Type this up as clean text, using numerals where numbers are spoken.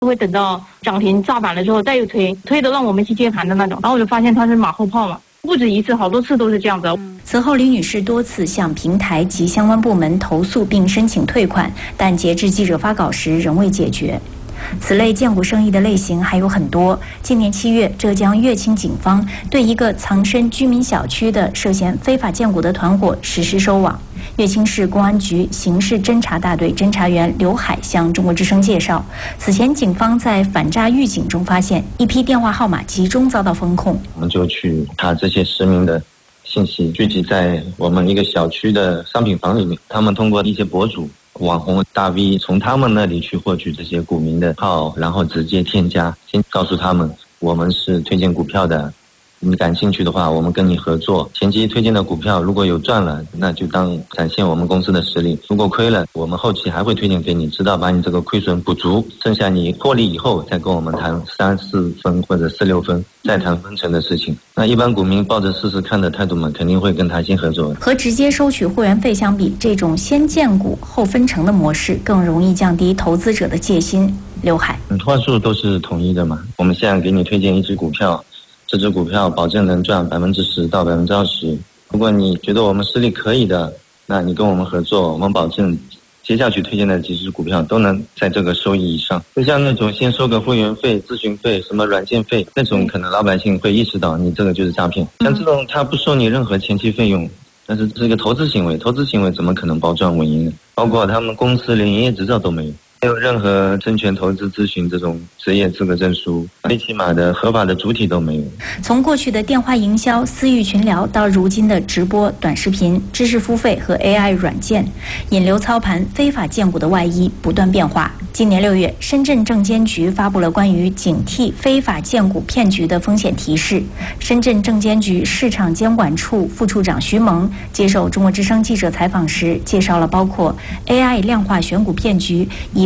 会等到涨停炸板了之后再又推的让我们去接盘的那种，然后我就发现它是马后炮嘛，不止一次，好多次都是这样子。 此后，李女士多次向平台及相关部门投诉并申请退款，但截至记者发稿时仍未解决。此类荐股生意的类型还有很多。今年7月，浙江乐清警方对一个藏身居民小区的涉嫌非法荐股的团伙实施收网。乐清市公安局刑事侦查大队侦查员刘海向中国之声介绍，此前警方在反诈预警中发现一批电话号码集中遭到封控， 我们就去查这些实名的信息，聚集在我们一个小区的商品房里面。他们通过一些博主、网红、大 V 从他们那里去获取这些股民的号，然后直接添加，先告诉他们我们是推荐股票的，你感兴趣的话我们跟你合作，前期推荐的股票如果有赚了，那就当展现我们公司的实力，如果亏了，我们后期还会推荐给你，直到把你这个亏损补足，剩下你获利以后再跟我们谈3、4分或者4、6分，再谈分成的事情。那一般股民抱着试试看的态度嘛，肯定会跟他先合作。 和直接收取会员费相比，这种先荐股后分成的模式更容易降低投资者的戒心。刘海， 话术都是统一的嘛，我们现在给你推荐一只股票，这只股票保证能赚10%到20%。如果你觉得我们实力可以的，那你跟我们合作，我们保证接下去推荐的几只股票都能在这个收益以上。就像那种先收个会员费、咨询费、什么软件费，那种可能老百姓会意识到你这个就是诈骗。像这种他不收你任何前期费用，但是这个投资行为怎么可能保赚稳赢呢？包括他们公司连营业执照都没有。没有任何证券投资咨询这种职业资格证书，最起码的合法的主体都没有。 从过去的电话营销、私域群聊，到如今的直播、短视频、知识付费和 AI 软件，引流操盘、非法荐股的外衣不断变化。今年6月，深圳证监局发布了关于警惕非法荐股骗局的风险提示。深圳证监局市场监管处副处长徐萌接受中国之声记者采访时，介绍了包括 AI 量化选股骗局以